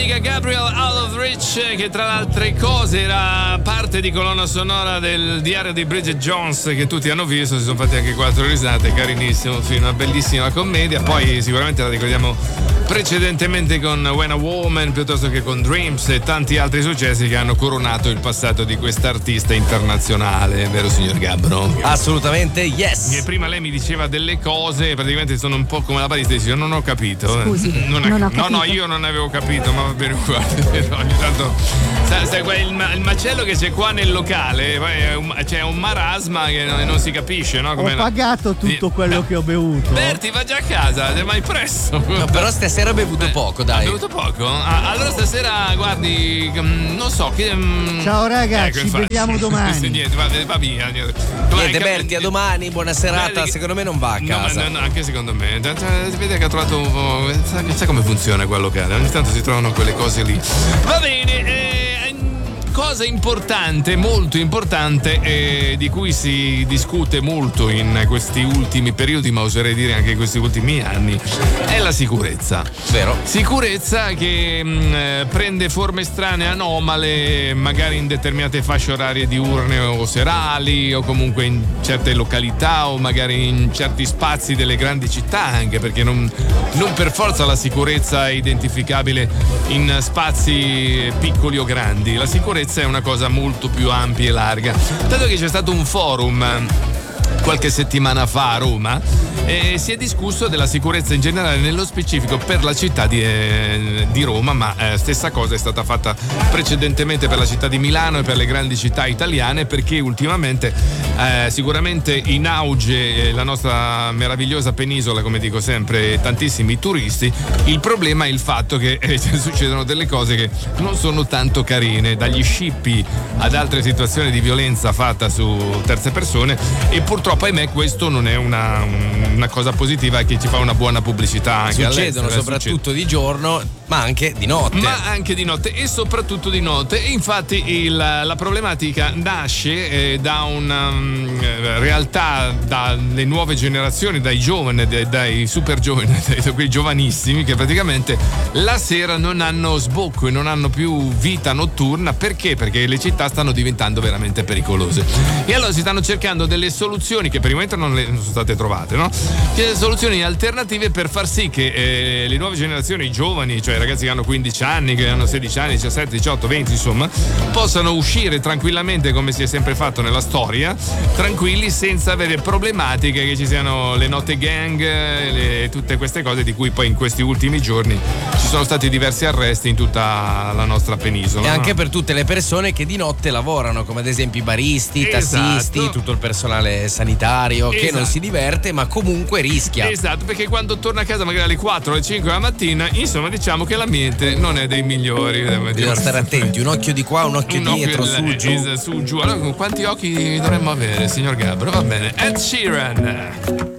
britannica Gabriel Aldridge, che tra le altre cose era parte di colonna sonora del Diario di Bridget Jones, che tutti hanno visto, si sono fatti anche 4 risate, carinissimo film, una bellissima commedia. Poi sicuramente la ricordiamo precedentemente con When a Woman, piuttosto che con Dreams e tanti altri successi che hanno coronato il passato di quest'artista internazionale, vero signor Gabbro? Assolutamente yes. Che prima lei mi diceva delle cose, praticamente sono un po' come la barista, dice: non ho capito. Scusi, non ho capito. No, io non avevo capito, ma va bene uguale. Ogni tanto sai il macello che c'è qua nel locale, c'è un marasma che non si capisce, no? Ho pagato tutto quello che ho bevuto. Berti, va già a casa, vai presto. No, però stasera ho bevuto poco, dai. Hai bevuto poco? Allora stasera, guardi, non so che. Ciao raga, ci vediamo domani. Niente, va via. Niente, Berti, a domani, buona serata. Secondo me non va a casa. No, anche secondo me. Si vede che ha trovato un po'. Sa come funziona qua al locale. Ogni tanto si trovano quelle cose lì. Va bene, cosa importante, molto importante, di cui si discute molto in questi ultimi periodi, ma oserei dire anche in questi ultimi anni, è la sicurezza. Vero? Sicurezza che prende forme strane, anomale, magari in determinate fasce orarie diurne o serali, o comunque in certe località, o magari in certi spazi delle grandi città, anche perché non per forza la sicurezza è identificabile in spazi piccoli o grandi. La sicurezza è una cosa molto più ampia e larga, tanto che c'è stato un forum qualche settimana fa a Roma e si è discusso della sicurezza in generale, nello specifico per la città di Roma, ma stessa cosa è stata fatta precedentemente per la città di Milano e per le grandi città italiane, perché ultimamente sicuramente in auge la nostra meravigliosa penisola, come dico sempre, tantissimi turisti. Il problema è il fatto che succedono delle cose che non sono tanto carine, dagli scippi ad altre situazioni di violenza fatta su terze persone, e purtroppo ahimè questo non è una cosa positiva che ci fa una buona pubblicità anche succedono soprattutto di giorno, ma anche di notte. E soprattutto di notte. E infatti la problematica nasce da una realtà, dalle nuove generazioni, dai giovani, dai super giovani, da quei giovanissimi che praticamente la sera non hanno sbocco e non hanno più vita notturna. Perché? Perché le città stanno diventando veramente pericolose, e allora si stanno cercando delle soluzioni che per il momento non sono state trovate, no? Soluzioni alternative per far sì che le nuove generazioni, i giovani, cioè i ragazzi che hanno 15 anni, che hanno 16 anni, 17, 18, 20 insomma, possano uscire tranquillamente, come si è sempre fatto nella storia, tranquilli, senza avere problematiche, che ci siano le notte gang, tutte queste cose di cui poi in questi ultimi giorni ci sono stati diversi arresti in tutta la nostra penisola. E anche per tutte le persone che di notte lavorano, come ad esempio i baristi, i tassisti, tutto il personale sanitario che non si diverte ma comunque rischia. Esatto, perché quando torna a casa magari alle 4 o alle 5 della mattina, insomma, diciamo che l'ambiente non è dei migliori. Bisogna stare attenti, un occhio di qua, un occhio dietro, su giù. Allora, quanti occhi dovremmo avere, signor Gabbro? Va bene. Ed Sheeran.